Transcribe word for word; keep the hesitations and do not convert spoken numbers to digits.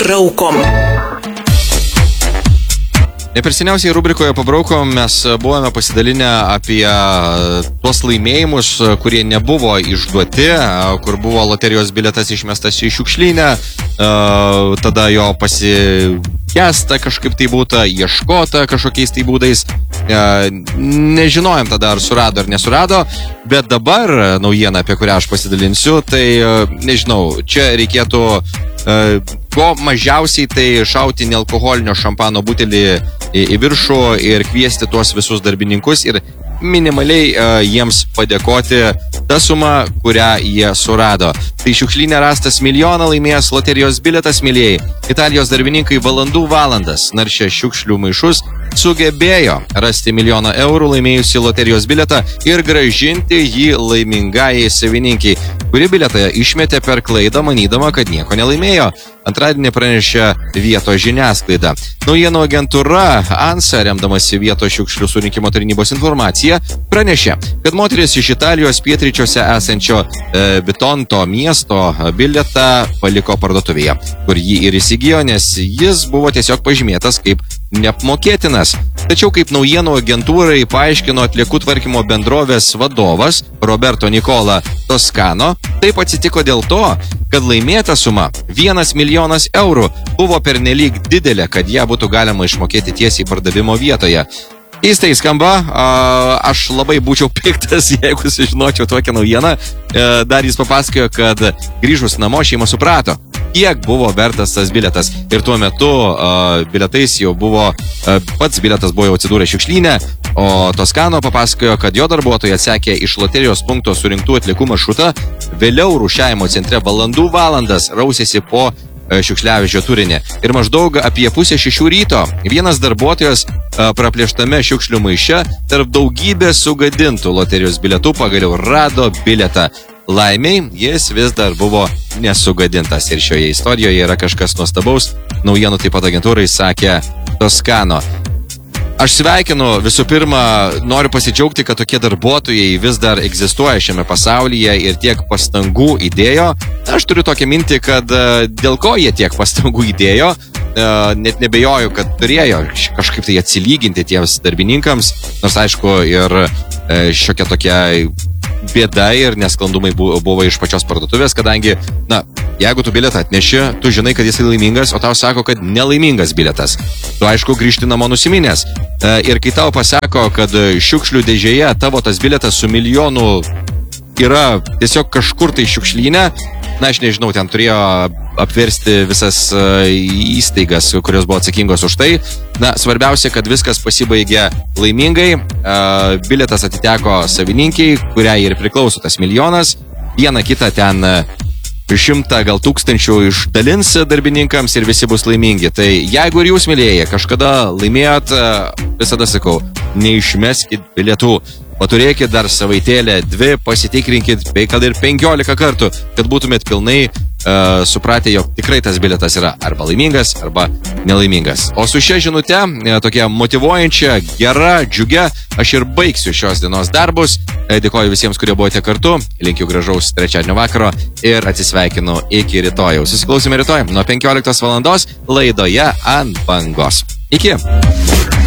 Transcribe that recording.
Pabraukom. Neperseniausiai rubrikoje Pabraukom mes buvome pasidalinę apie tuos laimėjimus, kurie nebuvo išduoti, kur buvo loterijos bilietas išmestas į šiukšlynę, tada jo pasigesta kažkaip tai būta, ieškota kažkokiais tai būdais. Nežinojom tada, ar surado ar nesurado, bet dabar naujiena, apie kurią aš pasidalinsiu, tai nežinau, čia reikėtų ko mažiausiai tai šauti nealkoholinio šampano butelį į, į viršų ir kviesti tuos visus darbininkus ir minimaliai uh, jiems padėkoti tą sumą, kurią jie surado. Tai šiukšlyne rastas milijoną laimėjęs loterijos bilietas, mylėjai. Italijos darbininkai valandų valandas naršė šiukšlių maišus, sugebėjo rasti milijoną eurų laimėjusi loterijos bilietą ir gražinti jį laimingajai savininkiai, kuri bilietą išmetė per klaidą, manydama, kad nieko nelaimėjo. Antradienį pranešė vietos žiniasklaida. Naujienų agentūra ANSA, remdamasi vietos šiukšlių surinkimo tarnybos informaciją, pranešė, kad moteris iš Italijos pietryčiuose esančio e, Bitonto miesto bilietą paliko parduotuvėje, kur jį ir įsigijo, nes jis buvo tiesiog pažymėtas kaip neapmokėtinas. Tačiau kaip naujienų agentūrai paaiškino atliekų tvarkymo bendrovės vadovas Roberto Nicola Toscano, taip atsitiko dėl to, kad laimėta suma vienas milijonas eurų buvo pernelyg didelė, kad ją būtų galima išmokėti tiesiai pardavimo vietoje. Keistai skamba, aš labai būčiau piktas, jeigu sužinočiau tokią naujieną. Dar jis papasakojo, kad grįžus namo šeima suprato, kiek buvo vertas tas bilietas. Ir tuo metu bilietais jau buvo, pats bilietas buvo jau atsidūrę šiukšlyne, o Toskano papasakojo, kad jo darbuotojai atsekė iš loterijos punkto surinktų atliekų maršrutą, vėliau rūšiavimo centre valandų valandas rausėsi po šiukšliavežio turinį. Ir maždaug apie pusę šešių ryto vienas darbuotojas praplėštame šiukšlių maiše tarp daugybės sugadintų loterijos bilietų pagaliau rado bilietą. Laimiai, jis vis dar buvo nesugadintas. Ir šioje istorijoje yra kažkas nuostabaus. Naujienų taip pat agentūrai sakė Toskano. Aš sveikinu, visų pirma, noriu pasidžiaugti, kad tokie darbuotojai vis dar egzistuoja šiame pasaulyje ir tiek pastangų įdėjo. Aš turiu tokią mintį, kad dėl ko jie tiek pastangų įdėjo, net nebejoju, kad turėjo kažkaip tai atsilyginti tiems darbininkams, nors aišku ir šiokia tokia bėda ir nesklandumai buvo iš pačios parduotuvės, kadangi, na, jeigu tu bilietą atneši, tu žinai, kad jis laimingas, o tau sako, kad nelaimingas bilietas. Tu, aišku, grįžti namo nusiminęs. Ir kai tau pasako, kad šiukšlių dėžėje tavo tas bilietas su milijonu yra tiesiog kažkur tai šiukšlyne, na, aš nežinau, ten turėjo apversti visas įstaigas, kurios buvo atsakingos už tai. Na, svarbiausia, kad viskas pasibaigė laimingai. Bilietas atiteko savininkiai, kuriai ir priklauso tas milijonas. Vieną kitą ten šimtą, gal tūkstančių išdalins darbininkams ir visi bus laimingi. Tai jeigu ir jūs, mylėjai, kažkada laimėjot, visada sakau, neišmeskit bilietų. Paturėkit dar savaitėlę, dvi, pasitikrinkit, bei kad ir penkiolika kartų, kad būtumėt pilnai uh, supratę, jog tikrai tas bilietas yra arba laimingas, arba nelaimingas. O su šia žinute, tokia motyvuojančia, gera, džiugia, aš ir baigsiu šios dienos darbus. Dėkoju visiems, kurie buvote kartu, linkiu gražaus trečiadienio vakaro ir atsisveikinu iki rytojaus. Susiklausime rytoj nuo penkioliktos valandos laidoje Ant bangos. Iki!